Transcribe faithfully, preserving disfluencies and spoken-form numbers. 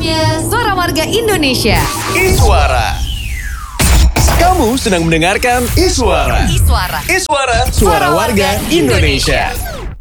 Saatnya Suara Warga Indonesia. Iswara. Kamu sedang mendengarkan Iswara. Iswara. Iswara, suara warga Indonesia.